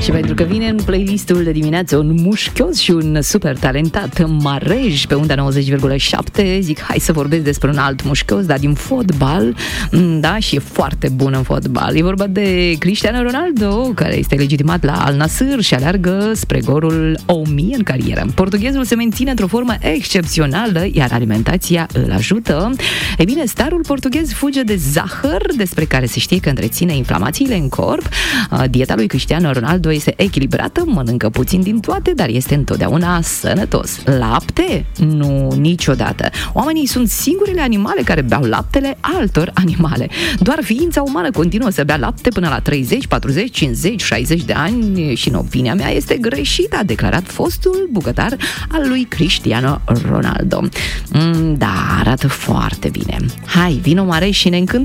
Și pentru că vine în playlistul de dimineață un mușchios și un super talentat Marej pe unda 90,7, zic hai să vorbesc despre un alt mușchios, dar din fotbal, da, și e foarte bun în fotbal. E vorba de Cristiano Ronaldo, care este legitimat la Al Nassr și aleargă spre golul 1000 în carieră. Portughezul se menține într-o formă excepțională, iar alimentația îl ajută. Ei bine, starul portughez fuge de zahăr, despre care se știe că întreține inflamațiile în corp. Dieta lui Cristiano Ronaldo este echilibrată, mănâncă puțin din toate, dar este întotdeauna sănătos. Lapte? Nu, niciodată. Oamenii sunt singurele animale care beau laptele altor animale. Doar ființa umană continuă să bea lapte până la 30, 40, 50, 60 de ani și în opinia mea este greșit, a declarat fostul bucătar al lui Cristiano Ronaldo. Da, arată foarte bine. Hai, vino Marej și ne încântă